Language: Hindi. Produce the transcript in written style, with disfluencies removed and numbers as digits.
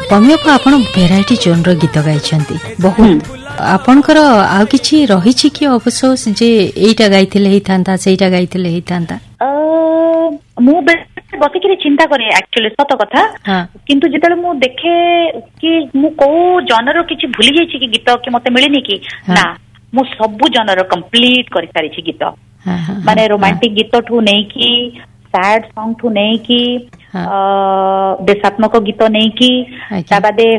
पमिया को आपण भेराइटी जोन रो गीत गाइछंती बहुत आपनकर आ किछि रहिछि कि अफसोस जे एइटा गाइथिले हि थांता सेइटा गाइथिले हि थांता मु बसिक चिंता करे एक्चुअली सत कथा किंतु जेतले मु देखे कि मु को जनर किछि भूली जाइछि कि गीत कि मते मिलिनी कि ना मु सबु जनर कंप्लीट करि सारी छि गीत माने रोमांटिक गीत ठू नै कि सैड सॉन्ग ठू नै कि देशात्मक गीत नै कि ता बादे